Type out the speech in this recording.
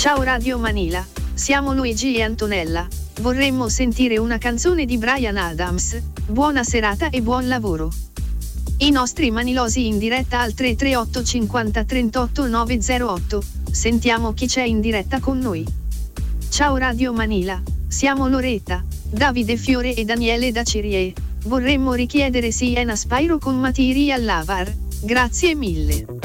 Ciao Radio Manila, siamo Luigi e Antonella. Vorremmo sentire una canzone di Bryan Adams. Buona serata e buon lavoro. I nostri manilosi in diretta al 338 50 38 908. Sentiamo chi c'è in diretta con noi. Ciao Radio Manila, siamo Loretta, Davide Fiore e Daniele da Cirie. Vorremmo richiedere Siena Spyro con Material Lavar. Grazie mille.